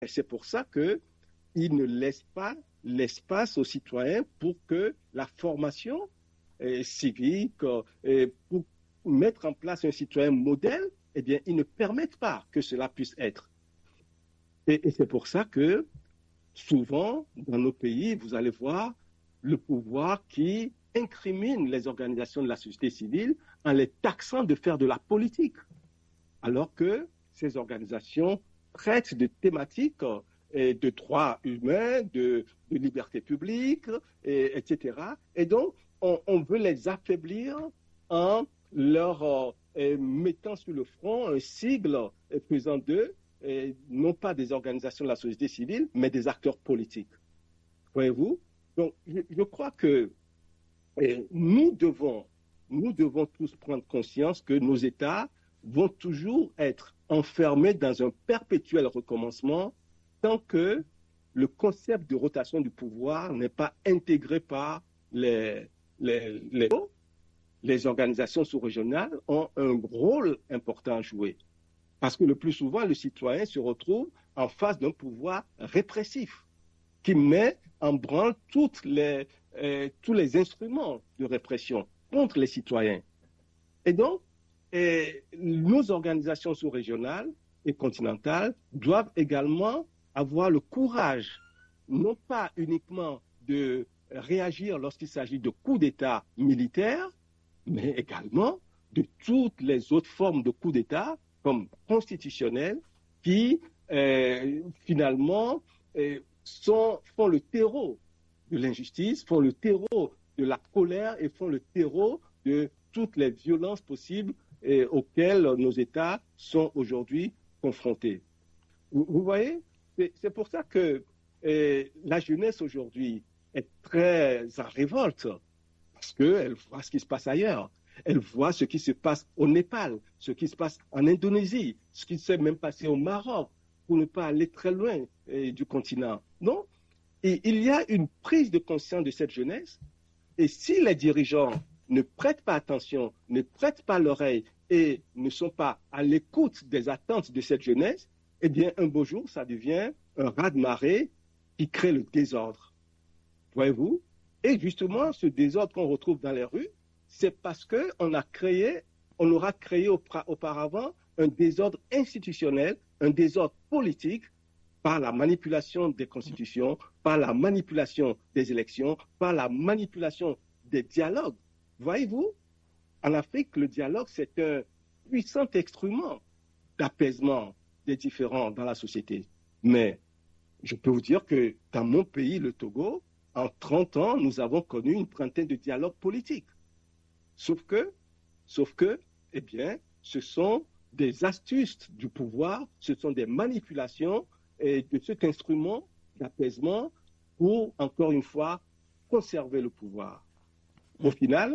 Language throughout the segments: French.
Et c'est pour ça qu'il ne laisse pas l'espace aux citoyens pour que la formation civique, pour mettre en place un citoyen modèle, eh bien, ils ne permettent pas que cela puisse être. Et c'est pour ça que souvent, dans nos pays, vous allez voir le pouvoir qui incrimine les organisations de la société civile en les taxant de faire de la politique, alors que ces organisations traitent de thématiques de droits humains, de liberté publique, etc. Et donc, on veut les affaiblir en leur mettant sur le front un sigle faisant d'eux, non pas des organisations de la société civile, mais des acteurs politiques. Voyez-vous? Donc, je crois que nous devons tous prendre conscience que nos États vont toujours être enfermés dans un perpétuel recommencement tant que le concept de rotation du pouvoir n'est pas intégré par les organisations sous-régionales ont un rôle important à jouer. Parce que le plus souvent, le citoyen se retrouve en face d'un pouvoir répressif qui met en branle tous les instruments de répression contre les citoyens. Et donc, nos organisations sous-régionales et continentales doivent également avoir le courage, non pas uniquement de réagir lorsqu'il s'agit de coups d'État militaires, mais également de toutes les autres formes de coups d'État, comme constitutionnels, qui finalement font le terreau de l'injustice, font le terreau de la colère et font le terreau de toutes les violences possibles auxquelles nos États sont aujourd'hui confrontés. Vous voyez, c'est pour ça que la jeunesse aujourd'hui est très en révolte, parce qu'elle voit ce qui se passe ailleurs. Elle voit ce qui se passe au Népal, ce qui se passe en Indonésie, ce qui s'est même passé au Maroc, pour ne pas aller très loin du continent. Non, et il y a une prise de conscience de cette jeunesse, et si les dirigeants ne prêtent pas attention, ne prêtent pas l'oreille et ne sont pas à l'écoute des attentes de cette jeunesse, eh bien, un beau jour, ça devient un raz-de-marée qui crée le désordre. Voyez-vous? Et justement, ce désordre qu'on retrouve dans les rues, c'est parce qu'on aura créé auparavant un désordre institutionnel, un désordre politique par la manipulation des constitutions, par la manipulation des élections, par la manipulation des dialogues. Voyez-vous, en Afrique, le dialogue, c'est un puissant instrument d'apaisement des différends dans la société. Mais je peux vous dire que dans mon pays, le Togo, en 30 ans, nous avons connu une trentaine de dialogues politiques. Sauf que, eh bien, ce sont des astuces du pouvoir, ce sont des manipulations de cet instrument d'apaisement pour, encore une fois, conserver le pouvoir. Au final,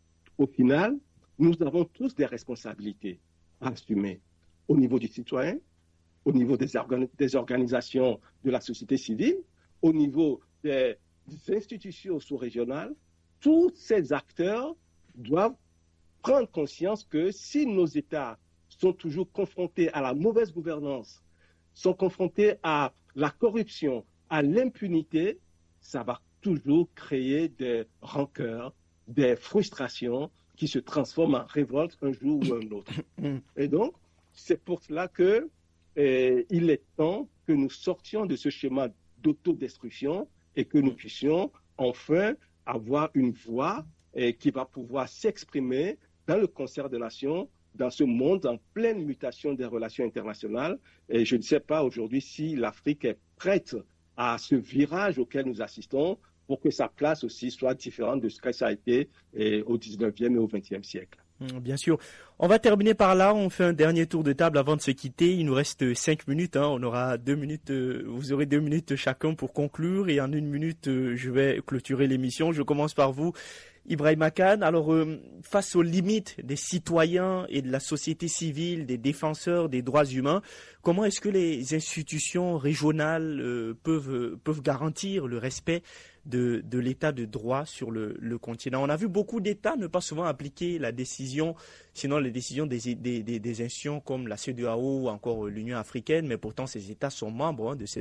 nous avons tous des responsabilités à assumer au niveau du citoyen, au niveau des organisations de la société civile, au niveau des institutions sous-régionales. Tous ces acteurs doivent prendre conscience que si nos États sont toujours confrontés à la mauvaise gouvernance, sont confrontés à la corruption, à l'impunité, ça va toujours créer des rancœurs, des frustrations qui se transforment en révolte un jour ou un autre. Et donc, c'est pour cela que il est temps que nous sortions de ce schéma d'autodestruction et que nous puissions enfin avoir une voix qui va pouvoir s'exprimer dans le concert des nations, dans ce monde en pleine mutation des relations internationales. Et je ne sais pas aujourd'hui si l'Afrique est prête à ce virage auquel nous assistons pour que sa place aussi soit différente de ce que ça a été au 19e et au 20e siècle. Bien sûr. On va terminer par là. On fait un dernier tour de table avant de se quitter. Il nous reste 5 minutes. On aura 2 minutes. Vous aurez 2 minutes chacun pour conclure. Et en 1 minute, je vais clôturer l'émission. Je commence par vous, Ibrahima Kane. Alors, face aux limites des citoyens et de la société civile, des défenseurs des droits humains, comment est-ce que les institutions régionales peuvent garantir le respect de l'état de droit sur le continent. On a vu beaucoup d'États ne pas souvent appliquer la décision, sinon les décisions des institutions comme la CEDEAO ou encore l'Union africaine, mais pourtant ces États sont membres de ces